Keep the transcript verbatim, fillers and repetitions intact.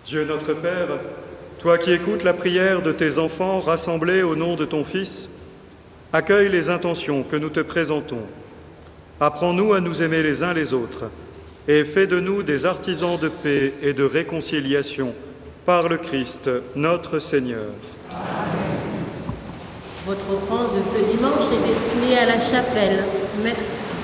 Dieu notre Père, toi qui écoutes la prière de tes enfants rassemblés au nom de ton Fils, accueille les intentions que nous te présentons. Apprends-nous à nous aimer les uns les autres et fais de nous des artisans de paix et de réconciliation par le Christ, notre Seigneur. Votre offrande de ce dimanche est destinée à la chapelle. Merci.